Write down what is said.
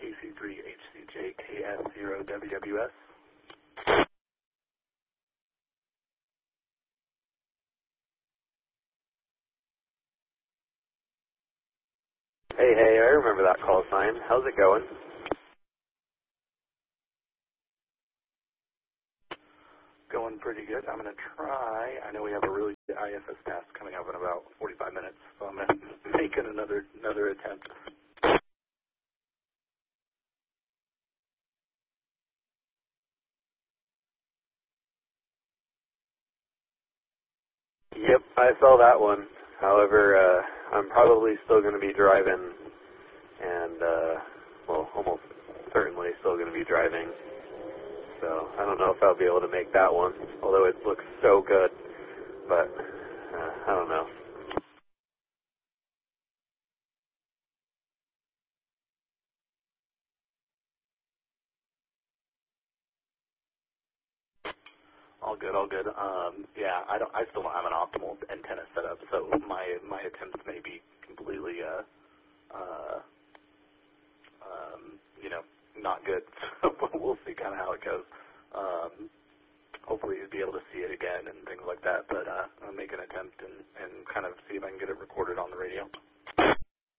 KC3HCJKS0WWS. Hey, I remember that call sign. How's it going? Going pretty good. I'm going to try. I know we have a really good IFS test coming up in about 45 minutes, so I'm going to make it another attempt. Yep, I saw that one. However, I'm probably still going to be driving, and, well, almost certainly still going to be driving. So I don't know if I'll be able to make that one, although it looks so good. But I don't know. All good, all good. Yeah, I still don't have an optimal antenna setup, so my attempts may be completely, not good. So we'll see kind of how it goes. Hopefully you'll be able to see it again and things like that. But I'll make an attempt and kind of see if I can get it recorded on the radio.